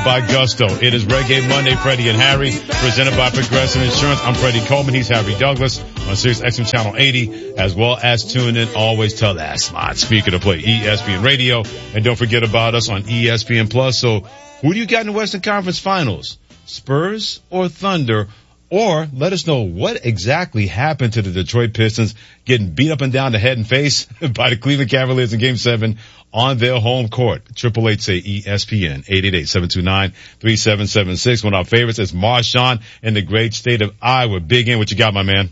by Gusto. It is Reggae Monday, Freddie and Harry, presented by Progressive Insurance. I'm Freddie Coleman. He's Harry Douglas on Sirius XM Channel 80, as well as tune in always to that smart speaker to play ESPN Radio. And don't forget about us on ESPN Plus. So who do you got in the Western Conference Finals? Spurs or Thunder? Or let us know what exactly happened to the Detroit Pistons getting beat up and down the head and face by the Cleveland Cavaliers in Game 7 on their home court. 888 say ESPN, 888-729-3776. One of our favorites is Marshawn in the great state of Iowa. Big in, what you got, my man?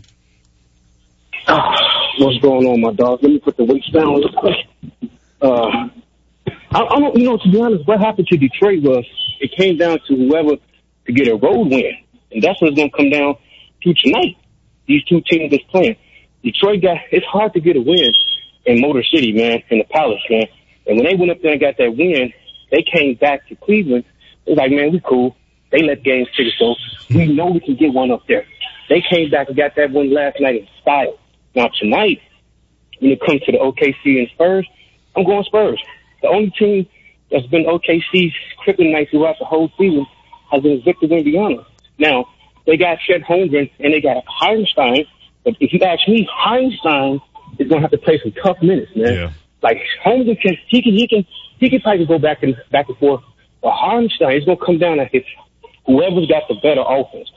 What's going on, my dog? Let me put the weights down real quick. I don't, to be honest, what happened to Detroit was it came down to whoever to get a road win. And that's what it's going to come down to tonight. These two teams that's playing. Detroit it's hard to get a win in Motor City, man, in the Palace, man. And when they went up there and got that win, they came back to Cleveland. It was like, man, we cool. They let games tick, so we know we can get one up there. They came back and got that win last night in style. Now tonight, when it comes to the OKC and Spurs, I'm going Spurs. The only team that's been OKC's kryptonite throughout the whole season has been Victor Wembanyama. Now, they got Chet Holmgren and they got Hartenstein, but if you ask me, Hartenstein is going to have to play some tough minutes, man. Yeah. Like, Holmgren he can probably go back and forth, but Hartenstein is going to come down at whoever's got the better offense.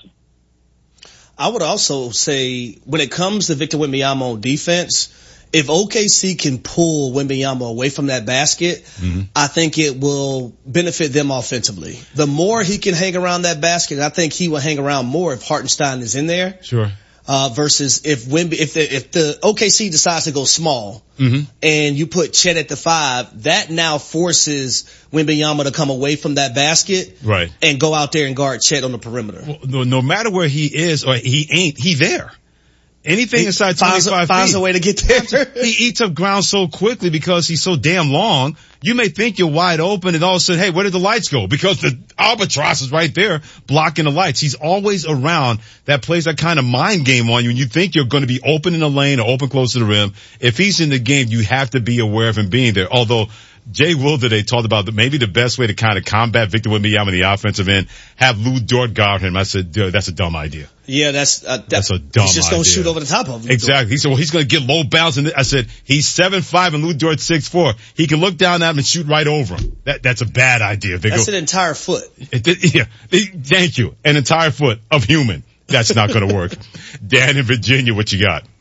I would also say, when it comes to Victor Wembanyama on defense, if OKC can pull Wembanyama away from that basket, I think it will benefit them offensively. The more he can hang around that basket, I think he will hang around more if Hartenstein is in there. Sure. Versus if the OKC decides to go small and you put Chet at the 5, that now forces Wembanyama to come away from that basket, right, and go out there and guard Chet on the perimeter. Well, no matter where he is or he ain't, he there. Anything inside 25 finds feet. a way to get there. He eats up ground so quickly because he's so damn long. You may think you're wide open and all of a sudden, hey, where did the lights go? Because the albatross is right there blocking the lights. He's always around that plays that kind of mind game on you, and you think you're going to be open in the lane or open close to the rim. If he's in the game, you have to be aware of him being there. Although Jay Will today talked about that maybe the best way to kind of combat Victor Wembanyama in the offensive end, have Lou Dort guard him. I said, dude, that's a dumb idea. Yeah, that's a dumb He's just going to shoot over the top of him. Exactly. He said, well, he's going to get low bounce. And I said, he's 7'5" and Lou Dort's 6'4". He can look down at him and shoot right over him. That's a bad idea. That's an entire foot. Yeah. Thank you. An entire foot of human. That's not going to work. Dan in Virginia, what you got?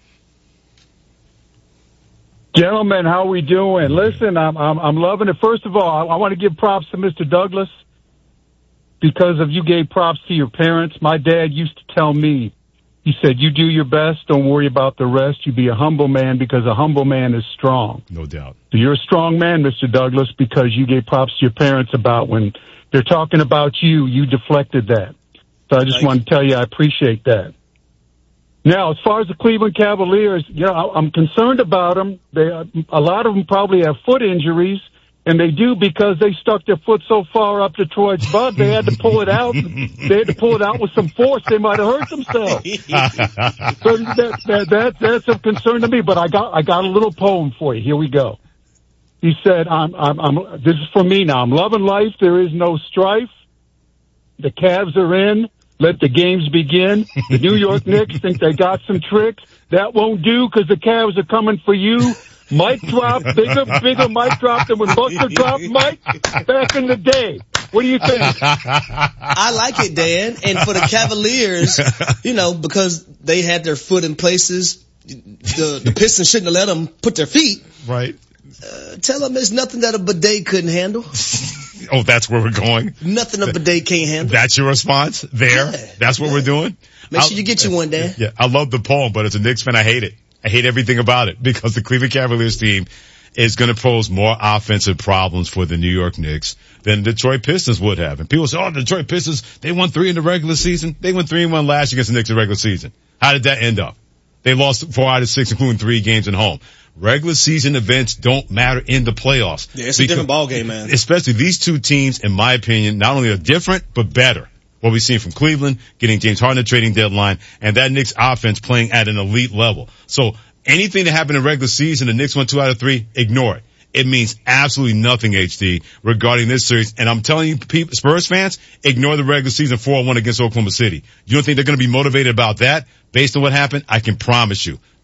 Gentlemen, how we doing? Listen, I'm loving it. First of all, I want to give props to Mr. Douglas because of you gave props to your parents. My dad used to tell me, he said, you do your best, don't worry about the rest. You be a humble man because a humble man is strong. No doubt. So you're a strong man, Mr. Douglas, because you gave props to your parents about when they're talking about you, you deflected that. So I just want to tell you I appreciate that. Now, as far as the Cleveland Cavaliers, I'm concerned about them. A lot of them probably have foot injuries, and they do because they stuck their foot so far up Detroit's butt, they had to pull it out. They had to pull it out with some force. They might have hurt themselves. So that's of concern to me. But I got a little poem for you. Here we go. He said, this is for me now. I'm loving life. There is no strife. The Cavs are in. Let the games begin. The New York Knicks think they got some tricks. That won't do because the Cavs are coming for you. Mic drop, bigger mic drop than when Buster dropped Mike back in the day. What do you think? I like it, Dan. And for the Cavaliers, because they had their foot in places, the Pistons shouldn't have let them put their feet. Right. Tell them there's nothing that a bidet couldn't handle. Oh, that's where we're going? Nothing a bidet can't handle. That's your response? There? Yeah, that's what we're doing? Make sure you get you one, Dan. Yeah, I love the poem, but as a Knicks fan, I hate it. I hate everything about it because the Cleveland Cavaliers team is going to pose more offensive problems for the New York Knicks than the Detroit Pistons would have. And people say, the Detroit Pistons, they won 3 in the regular season. They won 3-1 last year against the Knicks in the regular season. How did that end up? They lost 4 out of 6, including 3 games at home. Regular season events don't matter in the playoffs. Yeah, it's a different ballgame, man. Especially these two teams, in my opinion, not only are different, but better. What we've seen from Cleveland, getting James Harden at the trading deadline, and that Knicks offense playing at an elite level. So anything that happened in regular season, the Knicks won 2 out of 3, ignore it. it means absolutely nothing, HD, regarding this series. And I'm telling you, people, Spurs fans, ignore the regular season 4-1 against Oklahoma City. You don't think they're going to be motivated about that based on what happened? I can promise you.